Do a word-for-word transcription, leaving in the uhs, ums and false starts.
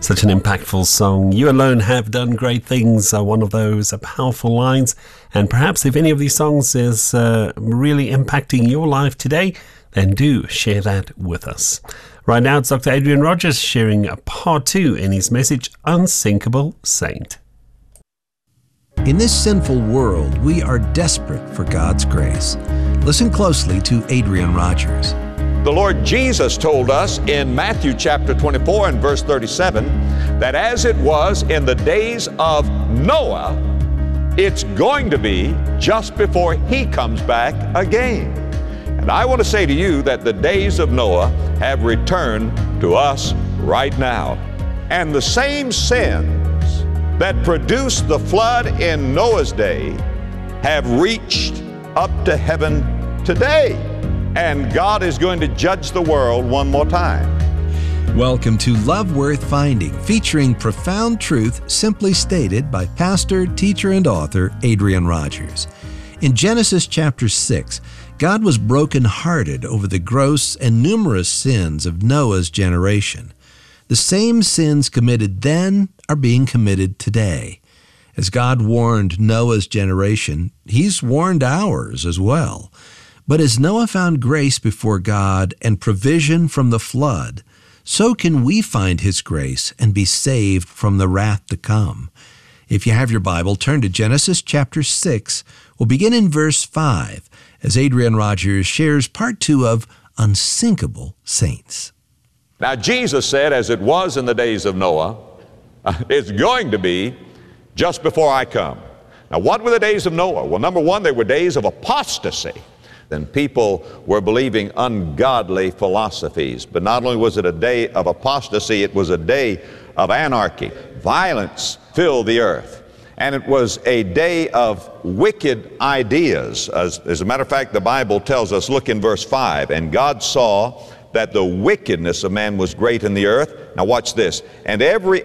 Such an impactful song. You alone have done great things are one of those uh, powerful lines. And perhaps if any of these songs is uh, really impacting your life today, then do share that with us. Right now, it's Doctor Adrian Rogers sharing a part two in his message, Unsinkable Saint. In this sinful world, we are desperate for God's grace. Listen closely to Adrian Rogers. The Lord Jesus told us in Matthew chapter twenty-four and verse thirty-seven that as it was in the days of Noah, it's going to be just before he comes back again. And I want to say to you that the days of Noah have returned to us right now. And the same sins that produced the flood in Noah's day have reached up to heaven today. And God is going to judge the world one more time. Welcome to Love Worth Finding, featuring profound truth simply stated by pastor, teacher, and author Adrian Rogers. In Genesis chapter six, God was brokenhearted over the gross and numerous sins of Noah's generation. The same sins committed then are being committed today. As God warned Noah's generation, He's warned ours as well. But as Noah found grace before God and provision from the flood, so can we find His grace and be saved from the wrath to come. If you have your Bible, turn to Genesis chapter six. We'll begin in verse five as Adrian Rogers shares part two of Unsinkable Saints. Now Jesus said, as it was in the days of Noah, it's going to be just before I come. Now what were the days of Noah? Well, number one, they were days of apostasy. Then people were believing ungodly philosophies. But not only was it a day of apostasy, it was a day of anarchy. Violence filled the earth. And it was a day of wicked ideas. As, as a matter of fact, the Bible tells us, look in verse five, and God saw that the wickedness of man was great in the earth. Now watch this. And every